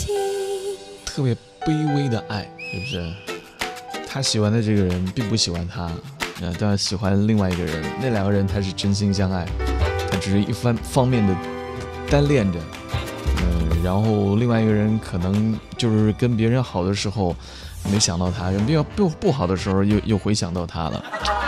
特别卑微的爱，是不是？他喜欢的这个人并不喜欢他，当然喜欢另外一个人，那两个人他是真心相爱，他只是一方面的单恋着，然后另外一个人可能就是跟别人好的时候没想到他，跟别人不好的时候又回想到他了。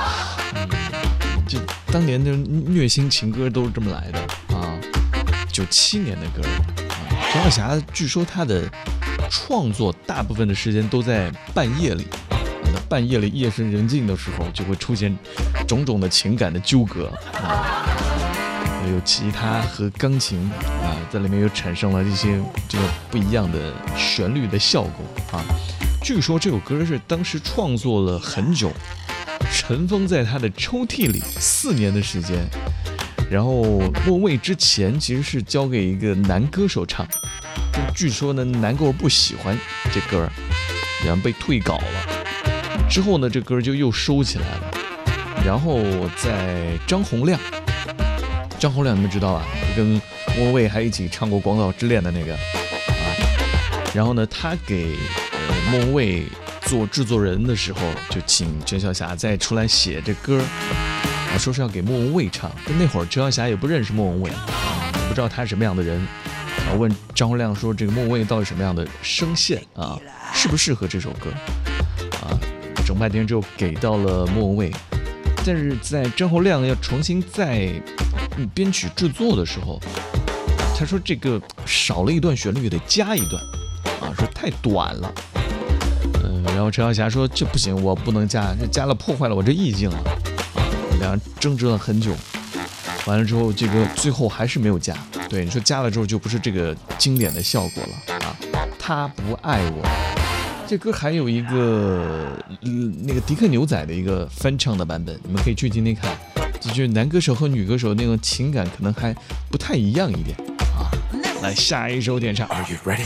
就当年的虐心情歌都是这么来的啊，97年的歌啊。张小霞据说他的创作大部分的时间都在半夜里，半夜里夜深人静的时候就会出现种种的情感的纠葛啊，有吉他和钢琴啊，在里面又产生了一些这个不一样的旋律的效果啊。据说这首歌是当时创作了很久，尘封在他的抽屉里4年的时间，然后莫文蔚之前其实是交给一个男歌手唱，据说呢男歌手不喜欢这歌，然后被退稿了，之后呢这歌就又收起来了，然后在张洪亮你们知道啊，跟莫文蔚还一起唱过《广岛之恋》的那个啊，然后呢他给莫文蔚做制作人的时候，就请陈小霞再出来写这歌，说是要给莫文蔚唱。但那会儿陈小霞也不认识莫文蔚，也不知道他什么样的人，问张洪亮说这个莫文蔚到底什么样的声线啊，适不适合这首歌啊？整半天之后给到了莫文蔚，但是在张洪亮要重新再编曲制作的时候，他说这个少了一段旋律得加一段啊，说太短了。然后陈小霞说这不行，我不能加，这加了破坏了我这意境了。两人争执了很久，完了之后这个最后还是没有加。对，你说加了之后就不是这个经典的效果了啊。他不爱我，这歌还有一个那个迪克牛仔的一个翻唱的版本，你们可以去听听看。就是男歌手和女歌手那种情感可能还不太一样一点啊。来下一首点唱 ，Are you ready？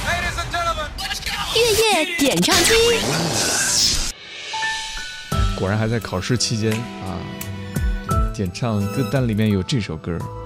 月夜点唱机， 果然还在考试期间啊！点唱歌单里面有这首歌。